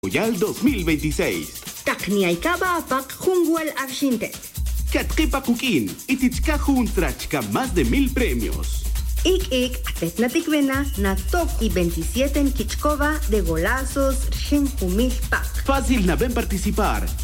Royal 2026. Takniaykaba apak Jungwal Arshintet. Katkepa Kukin, Itichkaju Trachka, más de 1000 premios. Ik, atetna tikvena, na top y 27 en Kichkova de golazos, Shinjumil Pak. Fácil na ven participar.